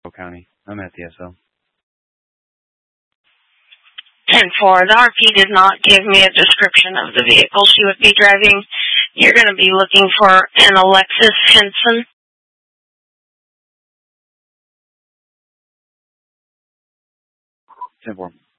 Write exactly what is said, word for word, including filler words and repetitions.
County. I'm at the S L. ten four, the R P did not give me a description of the vehicle she would be driving. You're going to be looking for an Alexis Henson. ten four.